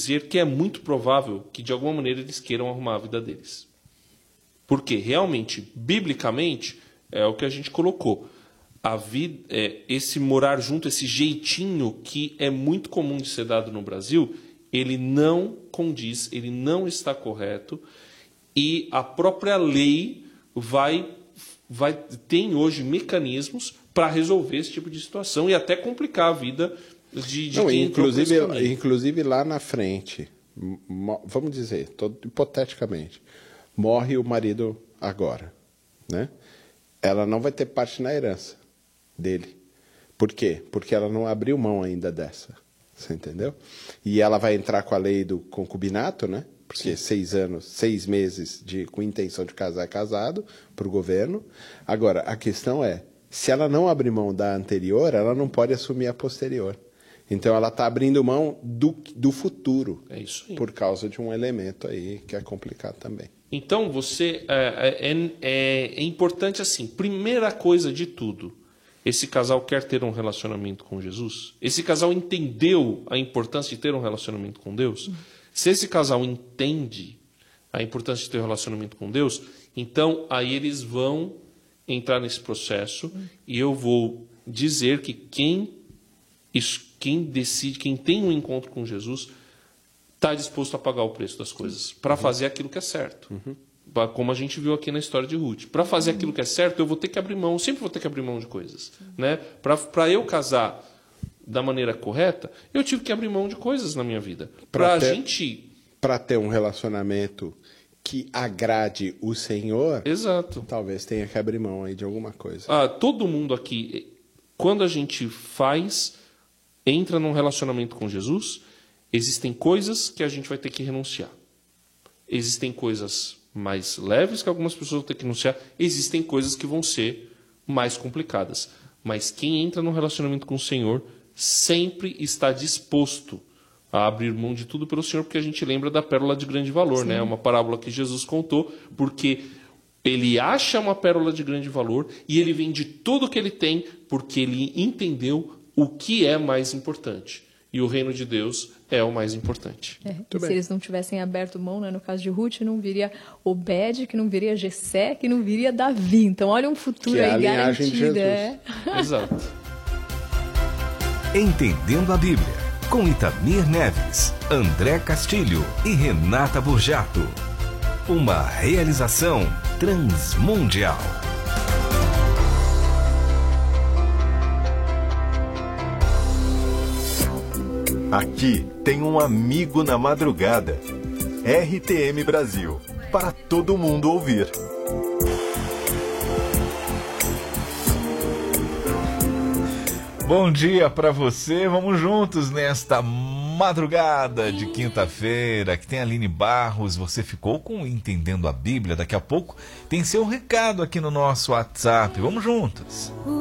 dizer que é muito provável que, de alguma maneira, eles queiram arrumar a vida deles. Porque, realmente, biblicamente, é o que a gente colocou. A vida, esse morar junto, esse jeitinho que é muito comum de ser dado no Brasil, ele não condiz, ele não está correto, e a própria lei tem hoje mecanismos para resolver esse tipo de situação e até complicar a vida de quem inclusive lá na frente, vamos dizer, hipoteticamente, morre o marido agora, né? Ela não vai ter parte na herança dele. Por quê? Porque ela não abriu mão ainda dessa. Você entendeu? E ela vai entrar com a lei do concubinato, né? Porque 6 meses com intenção de casar é casado para o governo. Agora, a questão é, se ela não abrir mão da anterior, ela não pode assumir a posterior. Então, ela está abrindo mão do futuro. É isso aí. Por causa de um elemento aí que é complicado também. Então, é importante assim, primeira coisa de tudo, esse casal quer ter um relacionamento com Jesus? Esse casal entendeu a importância de ter um relacionamento com Deus? Se esse casal entende a importância de ter um relacionamento com Deus, então aí eles vão entrar nesse processo e eu vou dizer que quem decide, quem tem um encontro com Jesus, está disposto a pagar o preço das coisas para fazer aquilo que é certo. Como a gente viu aqui na história de Ruth. Para fazer aquilo que é certo, eu vou ter que abrir mão, sempre vou ter que abrir mão de coisas. Né? Para eu casar da maneira correta, eu tive que abrir mão de coisas na minha vida. Para ter um relacionamento que agrade o Senhor, exato, talvez tenha que abrir mão aí de alguma coisa. Todo mundo aqui, quando a gente entra num relacionamento com Jesus, existem coisas que a gente vai ter que renunciar. Existem coisas mais leves que algumas pessoas vão ter que renunciar. Existem coisas que vão ser mais complicadas. Mas quem entra num relacionamento com o Senhor sempre está disposto a abrir mão de tudo pelo Senhor, porque a gente lembra da pérola de grande valor, né? É uma parábola que Jesus contou, porque ele acha uma pérola de grande valor e ele vende tudo o que ele tem, porque ele entendeu o que é mais importante. E o reino de Deus é o mais importante. Se eles não tivessem aberto mão, né, no caso de Ruth, não viria Obed, que não viria Jessé, que não viria Davi. Então, olha um futuro aí garantido. Exato. Entendendo a Bíblia, com Itamir Neves, André Castilho e Renata Burjato. Uma realização transmundial. Aqui tem um amigo na madrugada. RTM Brasil, para todo mundo ouvir. Bom dia para você, vamos juntos nesta madrugada de quinta-feira. Aqui tem a Aline Barros, você ficou com Entendendo a Bíblia? Daqui a pouco tem seu recado aqui no nosso WhatsApp, vamos juntos.